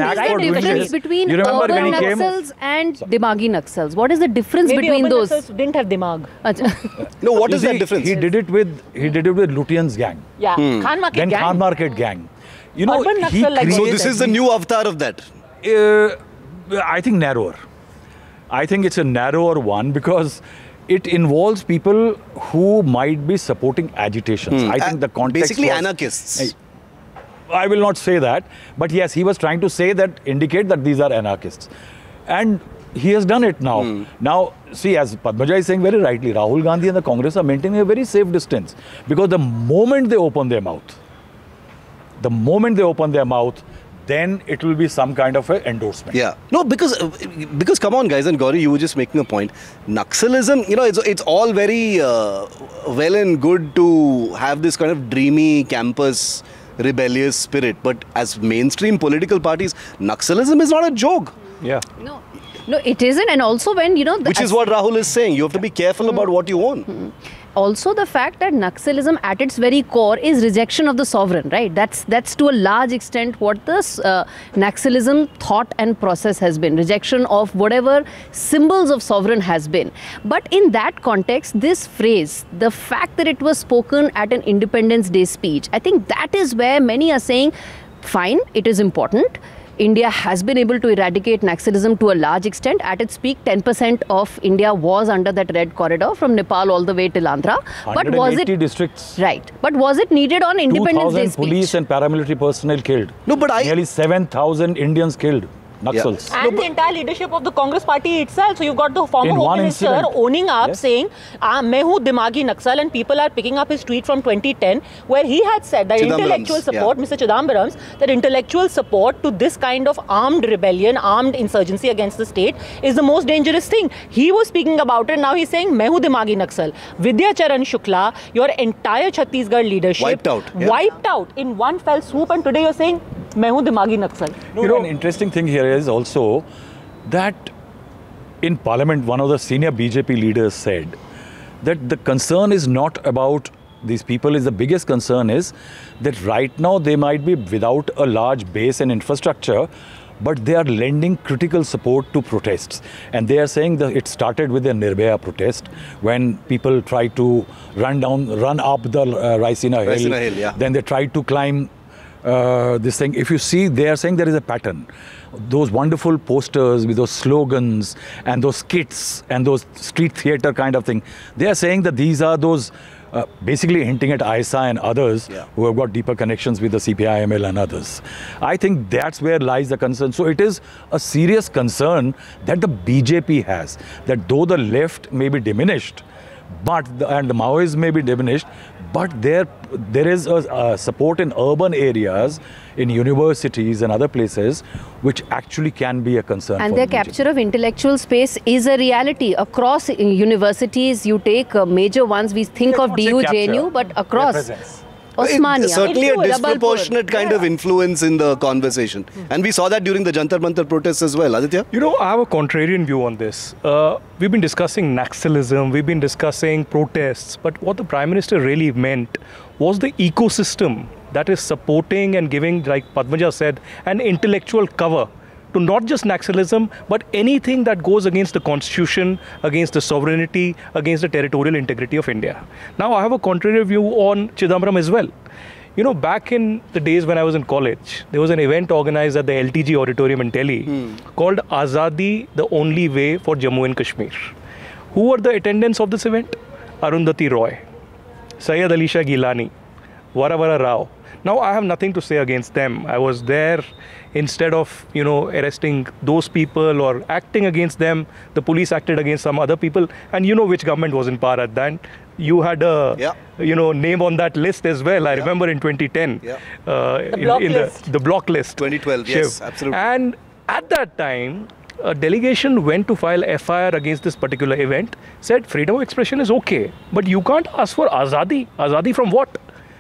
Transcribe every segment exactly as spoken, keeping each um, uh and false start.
What is the difference between urban Naxals and Dimagi Naxals? What is the difference Maybe between those? Naxals didn't have Dimag. No, what you is see, that difference? He did it with he did it with Lutyens gang. Yeah, hmm. Khan Market then gang. Khan Market gang. You know, Urban he Naxal like so this is the new avatar of that. Uh, I think narrower. I think it's a narrower one because it involves people who might be supporting agitations. Hmm. I think uh, the context basically was, anarchists. I, I will not say that, but yes, he was trying to say that, indicate that these are anarchists, and he has done it now. Hmm. Now, see, as Padmaja is saying very rightly, Rahul Gandhi and the Congress are maintaining a very safe distance because the moment they open their mouth, the moment they open their mouth, then it will be some kind of an endorsement. Yeah. No, because, uh, because come on guys, and Gauri, you were just making a point. Naxalism, you know, it's, it's all very uh, well and good to have this kind of dreamy campus rebellious spirit. But as mainstream political parties, Naxalism is not a joke. Yeah. No. No, it isn't. And also when, you know... The, Which is what Rahul is saying. You have to be careful mm. about what you own. Mm. Also, the fact that Naxalism at its very core is rejection of the sovereign, right? That's that's to a large extent what this uh, Naxalism thought and process has been. Rejection of whatever symbols of sovereign has been. But in that context, this phrase, the fact that it was spoken at an Independence Day speech, I think that is where many are saying, fine, it is important. India has been able to eradicate Naxalism to a large extent. At its peak, ten percent of India was under that red corridor from Nepal all the way till Andhra. But was it districts? Right. But was it needed on Independence Day speech? two thousand police and paramilitary personnel killed. No, but I nearly seven thousand Indians killed. Naxals. Yeah. And no, the entire leadership of the Congress party itself. So you've got the former Home Minister incident. owning up, yes. saying, "Main hu Dimagi Naxal," and people are picking up his tweet from twenty ten, where he had said that intellectual support, yeah. Mister Chidambaram's, that intellectual support to this kind of armed rebellion, armed insurgency against the state is the most dangerous thing. He was speaking about it. Now he's saying, "Main hu Dimagi Naxal." Vidya Charan Shukla, your entire Chhattisgarh leadership wiped out, yeah. wiped out in one fell swoop, and today you're saying, "Main hu Dimagi Naxal." You know, an interesting thing here is also that in Parliament, one of the senior B J P leaders said that the concern is not about these people, is the biggest concern is that right now they might be without a large base and infrastructure, but they are lending critical support to protests. And they are saying that it started with the Nirbhaya protest when people tried to run down, run up the uh, Raisina Hill. Raisina Hill, yeah. Then they tried to climb Uh, this thing. If you see, they are saying there is a pattern. Those wonderful posters with those slogans and those skits and those street theatre kind of thing. They are saying that these are those, uh, basically hinting at I S A and others yeah. who have got deeper connections with the C P I M L and others. I think that's where lies the concern. So it is a serious concern that the B J P has, that though the left may be diminished, but the, and the Maoists may be diminished, but there there is a, a support in urban areas, in universities and other places, which actually can be a concern. And for their the capture of intellectual space is a reality across universities. You take uh, major ones, we think Let's of D U, J N U, but across. Osmania. It, certainly Into a disproportionate Rabalpur. kind yeah. of influence in the conversation. Mm-hmm. And we saw that during the Jantar Mantar protests as well. Aditya? You know, I have a contrarian view on this. Uh, we've been discussing Naxalism, we've been discussing protests, but what the Prime Minister really meant was the ecosystem that is supporting and giving, like Padmaja said, an intellectual cover to not just Naxalism, but anything that goes against the constitution, against the sovereignty, against the territorial integrity of India. Now, I have a contrary view on Chidambaram as well. You know, back in the days when I was in college, there was an event organized at the L T G auditorium in Delhi hmm. called Azadi, the Only Way for Jammu and Kashmir. Who were the attendants of this event? Arundhati Roy, Syed Ali Shah Gilani, Varavara Rao. Now, I have nothing to say against them. I was there. Instead of, you know, arresting those people or acting against them, the police acted against some other people. And you know which government was in power at that. You had a, yeah. you know, name on that list as well. I yeah. remember in twenty ten. Yeah. Uh, the in, block in list. The, the block list. twenty twelve, Shiv. yes, absolutely. And at that time, a delegation went to file F I R against this particular event, said freedom of expression is okay, but you can't ask for Azadi. Azadi from what?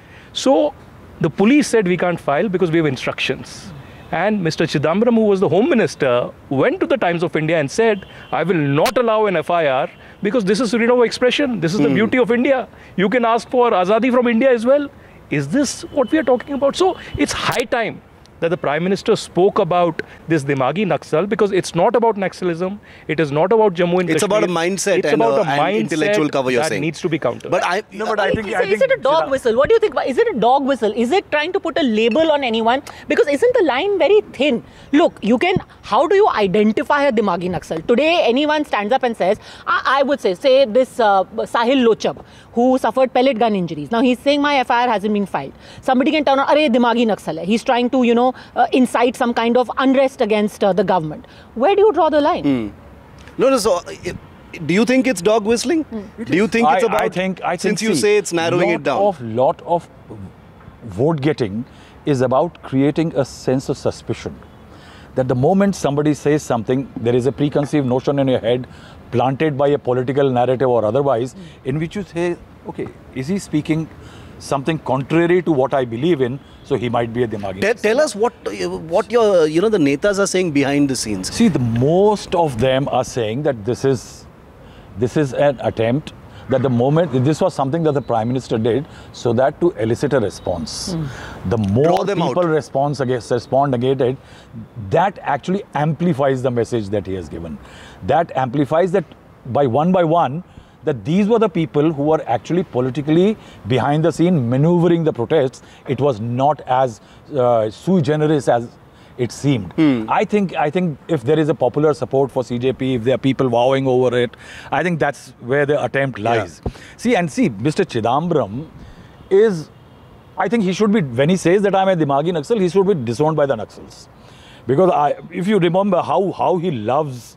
So the police said we can't file because we have instructions. And Mister Chidambaram, who was the Home Minister, went to the Times of India and said, I will not allow an F I R because this is freedom of expression. This is the mm. beauty of India. You can ask for Azadi from India as well. Is this what we are talking about? So it's high time that the Prime Minister spoke about this Dimagi Naxal, because it's not about Naxalism, it is not about Jammu and It's Kashmir. about a mindset it's and, about uh, a and mindset intellectual cover, you're that saying. needs to be countered. But I, No, but I think, is, I is think it a dog whistle? What do you think? Is it a dog whistle? Is it trying to put a label on anyone? Because isn't the line very thin? Look, you can, how do you identify a Dimagi Naxal? Today, anyone stands up and says, I, I would say, say this uh, Sahil Lochab, who suffered pellet gun injuries. Now, he's saying my F I R hasn't been filed. Somebody can turn on, Arey, Dimagi Naxal hai. He's trying to, you know, uh, incite some kind of unrest against uh, the government. Where do you draw the line? Mm. No, no, so... Uh, do you think it's dog whistling? Mm. Do you think I, it's about... I think, I think, since you see, say it's narrowing lot it down. Of, lot of vote getting is about creating a sense of suspicion. That the moment somebody says something, there is a preconceived notion in your head planted by a political narrative or otherwise, mm. in which you say, okay, is he speaking something contrary to what I believe in, so he might be a Dimagi. Tell, tell us what what your, you know, the netas are saying behind the scenes. See, the most of them are saying that this is, this is an attempt, that the moment, this was something that the Prime Minister did so that to elicit a response. Mm. The more people response against, respond against it, that actually amplifies the message that he has given. That amplifies that by one by one, that these were the people who were actually politically behind the scene maneuvering the protests. It was not as uh, sui generis as it seemed. Hmm. I think I think if there is a popular support for C J P, if there are people vowing over it, I think that's where the attempt lies. Yeah. See, and see, Mister Chidambaram is, I think he should be, when he says that I'm a Dimagi Naxal, he should be disowned by the Naxals. Because I, if you remember how, how he loves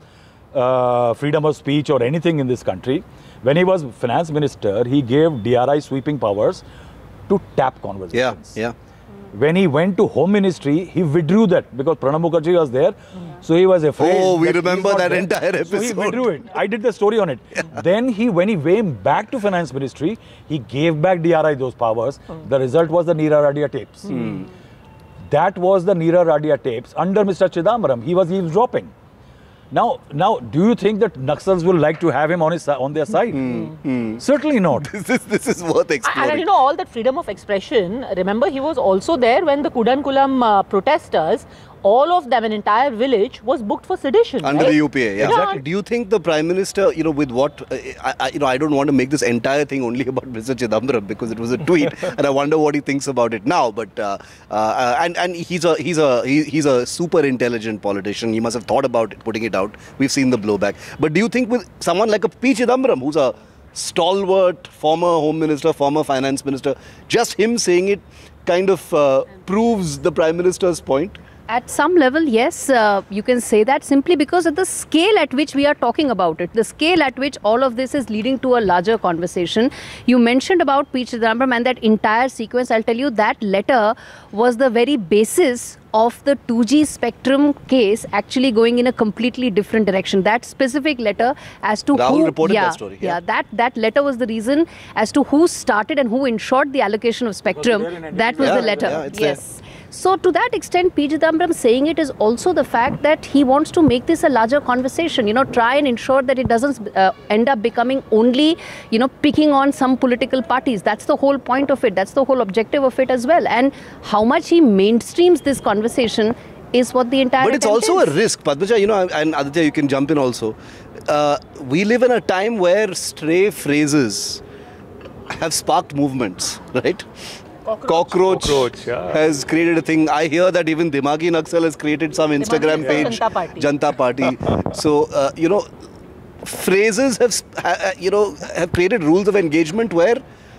uh, freedom of speech or anything in this country, when he was finance minister, he gave D R I sweeping powers to tap conversations. Yeah, yeah. When he went to Home Ministry, he withdrew that because Pranab Mukherjee was there. Yeah. So he was afraid. Oh, we remember that there. entire episode. So he withdrew it. I did the story on it. Yeah. Then he, when he came back to Finance Ministry, he gave back D R I those powers. Mm. The result was the Neera Radia tapes. Mm. That was the Neera Radia tapes under Mister Chidambaram. He was eavesdropping. Now, now, do you think that Naxals will like to have him on his on their side? Mm, mm. Certainly not. This is this is worth exploring. And you know, all that freedom of expression. Remember, he was also there when the Kudankulam uh, protesters, all of them, an entire village, was booked for sedition. Under right? the U P A, yeah. Exactly. Do you think the Prime Minister, you know, with what, uh, I, I, you know, I don't want to make this entire thing only about Mister Chidambaram because it was a tweet, and I wonder what he thinks about it now. But uh, uh, and and he's a he's a he, he's a super intelligent politician. He must have thought about it, putting it out. We've seen the blowback. But do you think with someone like a P. Chidambaram, who's a stalwart former Home Minister, former Finance Minister, just him saying it kind of uh, proves the Prime Minister's point? At some level, yes, uh, you can say that simply because of the scale at which we are talking about it, the scale at which all of this is leading to a larger conversation. You mentioned about P. Chidambaram and that entire sequence. I'll tell you that letter was the very basis of the two G spectrum case actually going in a completely different direction. That specific letter as to Rahul who... reported yeah, that story. Yeah, yeah that, that letter was the reason as to who started and who ensured the allocation of spectrum. That was yeah, the letter. Yeah, yes. There. So to that extent, P. Chidambaram saying it is also the fact that he wants to make this a larger conversation, you know, try and ensure that it doesn't uh, end up becoming only, you know, picking on some political parties. That's the whole point of it. That's the whole objective of it as well. And how much he mainstreams this conversation is what the entire But it's also is. a risk, Padmaja, you know, and Aditya, you can jump in also. Uh, we live in a time where stray phrases have sparked movements, right? Cockroach, Cockroach, Cockroach yeah. has created a thing. I hear that even Dimagi Naxal has created some Instagram Dimagi page. Janta Party. Janta Party. So, uh, you know, phrases have, uh, you know, have created rules of engagement where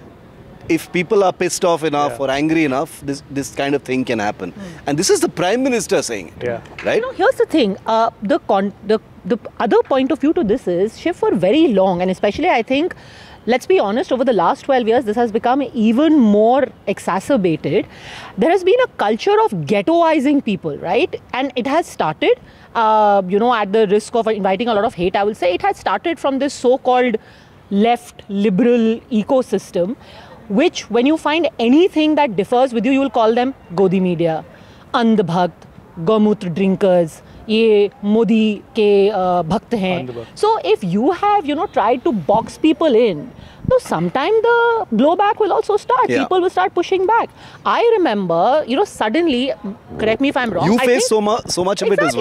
if people are pissed off enough yeah. or angry enough, this this kind of thing can happen. Mm. And this is the Prime Minister saying it, yeah. right? You know, here's the thing. Uh, the, con the, the other point of view to this is, Shiv, for very long, and especially I think, let's be honest, over the last twelve years, this has become even more exacerbated. There has been a culture of ghettoizing people, right? And it has started, uh, you know, at the risk of inviting a lot of hate, I will say, it has started from this so-called left liberal ecosystem, which when you find anything that differs with you, you will call them Godi media, Andhbhakt, गौमूत्र drinkers, ये मोदी के भक्त हैं. So if you have, you know, tried to box people in, so sometime the blowback will also start. Yeah. People will start pushing back. I remember, you know, suddenly, correct me if I'm wrong. You I face think, so, mu- so much of exactly. it as well.